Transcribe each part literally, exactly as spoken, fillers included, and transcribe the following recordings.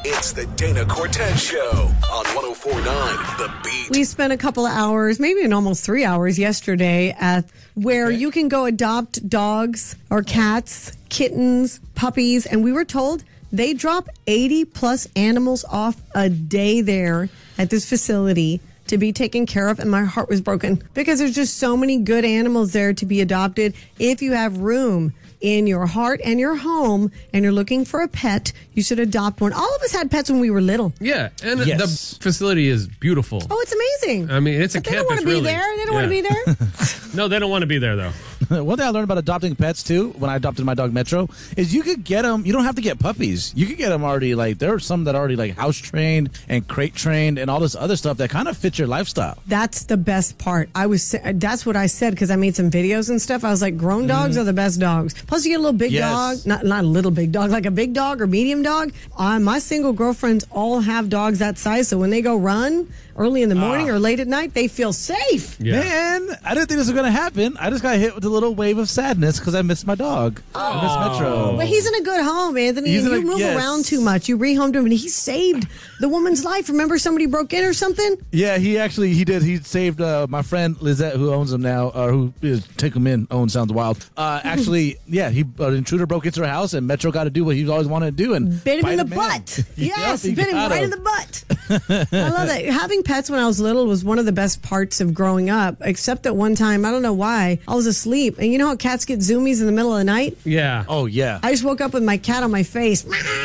It's the Dana Cortez Show on one oh four point nine The Beat. We spent a couple of hours, maybe in almost three hours yesterday at where okay. you can go adopt dogs or cats, kittens, puppies, and we were told they drop eighty plus animals off a day there at this facility to be taken care of, and my heart was broken because there's just so many good animals there to be adopted. If you have room in your heart and your home and you're looking for a pet, you should adopt one. All of us had pets when we were little. Yeah, and yes. the facility is beautiful. Oh, it's amazing. I mean, it's but a they campus, don't want to be really. there. They don't yeah. want to be there. No, they don't want to be there, though. One thing I learned about adopting pets, too, when I adopted my dog Metro, is you could get them, you don't have to get puppies. You could get them already, like, there are some that are already, like, house-trained and crate-trained and all this other stuff that kind of fits your lifestyle. That's the best part. I was, that's what I said, because I made some videos and stuff. I was like, grown dogs mm. are the best dogs. Plus, you get a little big yes. dog, not, not a little big dog, like a big dog or medium dog. Uh, my single girlfriends all have dogs that size, so when they go run early in the morning uh. or late at night, they feel safe. Yeah. Man, I didn't think this was going to happen. I just got hit with a little wave of sadness because I missed my dog. Oh. I missed Metro. But he's in a good home, Anthony. He's and you a, move yes. around too much. You rehomed him, and he saved the woman's life. Remember somebody broke in or something? Yeah, he actually, he did. He saved uh, my friend Lizette, who owns him now, or who is Take Him In, owns, sounds wild. Uh, actually, yeah, he uh, an intruder broke into her house, and Metro got to do what he always wanted to do. And bit him in the him butt. In. Yes, yep, bit him right him. in the butt. I love that. Having pets when I was little was one of the best parts of growing up, except that one time, I don't know why, I was asleep. And you know how cats get zoomies in the middle of the night? Yeah. Oh, yeah. I just woke up with my cat on my face.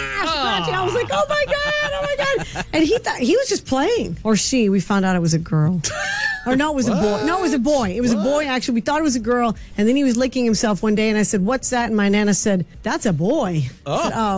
Ah, I was like, oh, my God, oh, my God. And he thought he was just playing. Or she. We found out it was a girl. Or no, it was what? a boy. No, it was a boy. It was what? a boy, actually. We thought it was a girl. And then he was licking himself one day, and I said, what's that? And my Nana said, that's a boy. Oh, I said, oh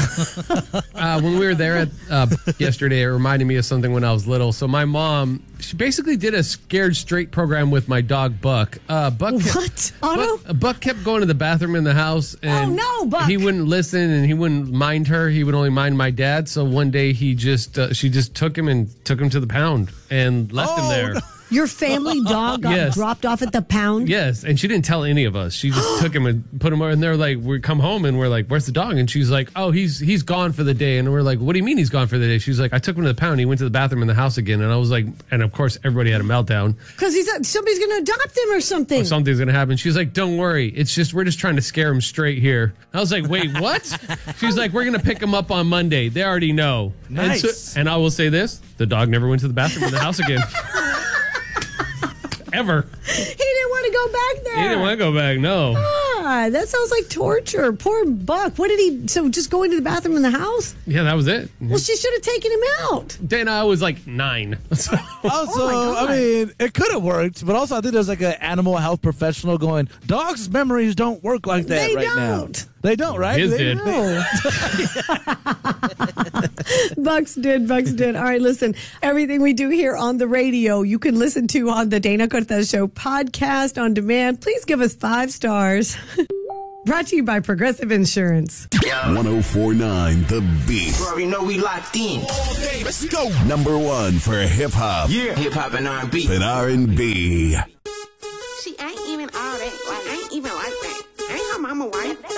okay. uh, when we were there at, uh, yesterday, it reminded me of something when I was little. So my mom, she basically did a Scared Straight program with my dog, Buck. Uh, Buck what? Kept, Otto? Buck, Buck kept going to the bathroom in the house. And oh, no, Buck. He wouldn't listen, and he wouldn't mind her. He would only mind my dad. So one day, he just uh, she just took him and took him to the pound and left oh, him there. No. Your family dog got yes. dropped off at the pound? Yes, and she didn't tell any of us. She just took him and put him, and they're like, we come home, and we're like, where's the dog? And she's like, oh, he's he's gone for the day. And we're like, what do you mean he's gone for the day? She's like, I took him to the pound. He went to the bathroom in the house again. And I was like, and of course, everybody had a meltdown. Because he's somebody's going to adopt him or something. Or something's going to happen. She's like, don't worry. It's just, we're just trying to scare him straight here. I was like, wait, what? She's like, we're going to pick him up on Monday. They already know. Nice. And, so, and I will say this, the dog never went to the bathroom in the house again. Ever. He didn't want to go back there. He didn't want to go back, no. God, that sounds like torture. Poor Buck. What did he, so just going to the bathroom in the house? Yeah, that was it. Well, she should have taken him out. Dana, I was like nine. So. Also, oh I mean, it could have worked, but also I think there's like an animal health professional going, dogs' memories don't work like that they right don't. now. They don't, right? His they, did. No. Bucks did. Bucks did. All right, listen. Everything we do here on the radio, you can listen to on the Dana Cortez Show podcast on demand. Please give us five stars. Brought to you by Progressive Insurance. one oh four point nine The Beat. You already know we locked in. Let's go. Number one for hip hop. Yeah. Hip hop and R and B. And R and B. She ain't even all that. Like, ain't even like that. Ain't her mama white.